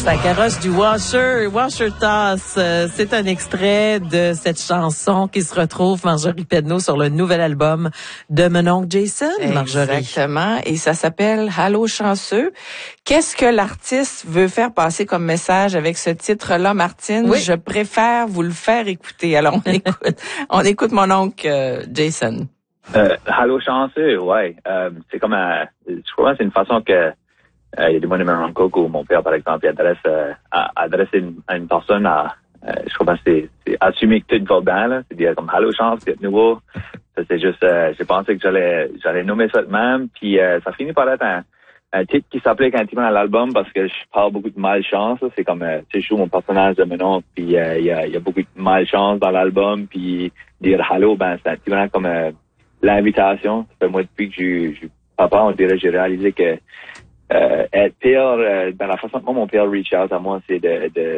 Sa carrosse du Washer Toss. C'est un extrait de cette chanson qui se retrouve, Marjorie Pedneau, sur le nouvel album de mon oncle Jason, Marjorie. Exactement. Et ça s'appelle Allô chanceux. Qu'est-ce que l'artiste veut faire passer comme message avec ce titre-là, Martine? Oui. Je préfère vous le faire écouter. Alors, on écoute mon oncle Jason. Allô chanceux, ouais. C'est comme, je crois que c'est une façon que il y a des monuments en coco où mon père, par exemple, adresse à une personne je crois que c'est assumer que tout va bien, là. C'est dire comme allô chance, c'est nouveau. Ça, c'est juste, j'ai pensé que j'allais nommer ça de même, puis ça finit par être un titre qui s'applique un petit peu à l'album parce que je parle beaucoup de malchance. C'est comme, tu sais, je joue mon personnage de mon oncle, puis il y a beaucoup de malchance dans l'album, puis dire allô, ben c'est un petit peu comme l'invitation. Ça fait moi depuis que je papa, on dirait, j'ai réalisé que être père, dans la façon dont mon père reach out à moi, c'est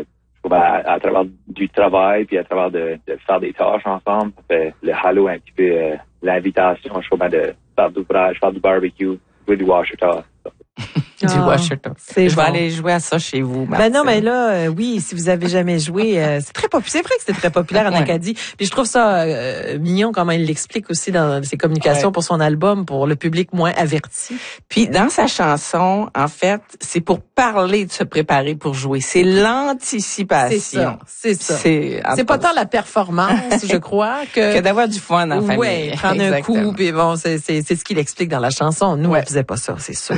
à travers du travail, puis à travers de faire des tâches ensemble. Ça fait le halo un petit peu, l'invitation, je crois, de faire d'ouvrage, faire du barbecue, jouer du washer toss. Du washer toss. Je vais aller jouer à ça chez vous, Martine. Ben non, mais là, oui, si vous avez jamais joué, c'est très populaire. C'est vrai que c'était très populaire en Acadie. Puis je trouve ça mignon comment il l'explique aussi dans ses communications pour son album, pour le public moins averti. Puis dans sa chanson, en fait, c'est pour parler de se préparer pour jouer. C'est l'anticipation. C'est ça. C'est pas tant la performance, je crois, que d'avoir du fun en famille. Oui, prendre un coup, puis bon, c'est ce qu'il explique dans la chanson. Nous, on faisait pas ça, c'est sûr.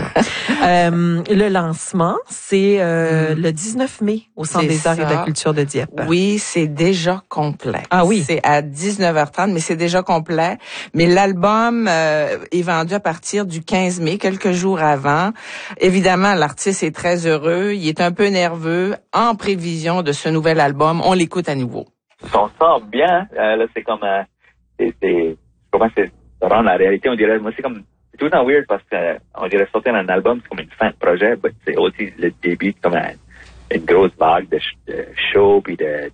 Le lancement, c'est le 19 mai au Centre des Arts et de la Culture de Dieppe. Oui, c'est déjà complet. Ah oui. C'est à 19h30, mais c'est déjà complet. Mais l'album est vendu à partir du 15 mai, quelques jours avant. Évidemment, l'artiste est très heureux. Il est un peu nerveux en prévision de ce nouvel album. On l'écoute à nouveau. On sent bien. Là, c'est comme... comment c'est rendre la réalité, on dirait... Moi, c'est comme... C'est tout le temps weird parce que on dirait sortir un album, c'est comme une fin de projet, mais c'est aussi le début comme une grosse vague de show, puis de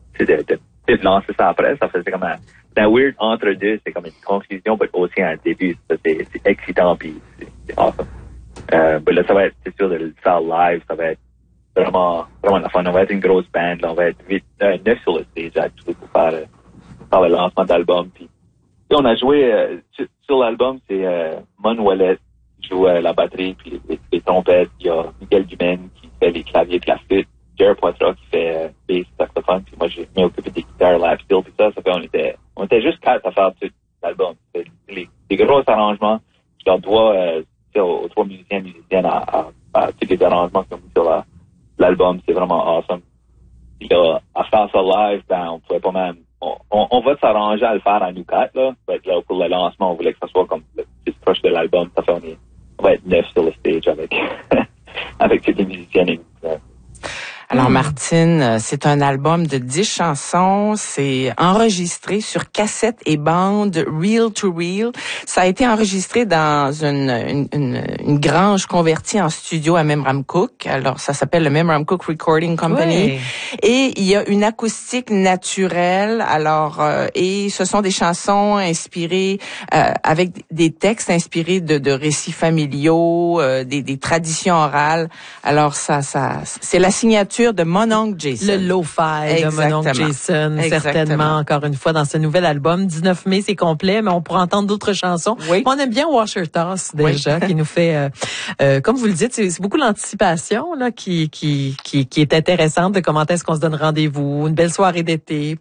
lancer ça après. Ça fait comme un weird entre deux, c'est comme une conclusion, mais aussi un début. Ça, c'est excitant, puis c'est awesome. Mais là, ça va être, c'est sûr, de le faire live, ça va être vraiment la fun. On va être une grosse band, là, on va être 9 sur le stage, actually, pour faire le lancement d'album, puis on a joué sur l'album, c'est Mon Wallet qui joue la batterie puis les trompettes. Il y a Miguel Dumaine qui fait les claviers et la flûte. Jerry Poitras qui fait bass, saxophone. Puis moi, j'ai occupé des guitares, lap steel, puis ça fait on était juste 4 à faire tout l'album. Les gros arrangements. Je leur dois aux 3 musiciennes à tous les arrangements qu'ils ont mis sur l'album. C'est vraiment awesome. Puis là, à faire ça live, ben on pouvait pas même. On va s'arranger à le faire à nous 4, là. Là, pour le lancement, on voulait que ça soit comme le plus proche de l'album. Ça fait on va être 9 sur le stage avec toutes les musiciennes. Alors, Martine, c'est un album de 10 chansons. C'est enregistré sur cassette et bande, reel to reel. Ça a été enregistré dans une grange convertie en studio à Memramcook. Alors, ça s'appelle le Memramcook Recording Company. Oui. Et il y a une acoustique naturelle. Alors, et ce sont des chansons inspirées, avec des textes inspirés de récits familiaux, des traditions orales. Alors, ça, c'est la signature de mon oncle Jason. Le lo-fi de mon oncle Jason, certainement, encore une fois, dans ce nouvel album. 19 mai, c'est complet, mais on pourra entendre d'autres chansons. Oui. On aime bien Washer Toss, déjà, qui nous fait, comme vous le dites, c'est beaucoup l'anticipation, là, qui est intéressante de comment est-ce qu'on se donne rendez-vous, une belle soirée d'été.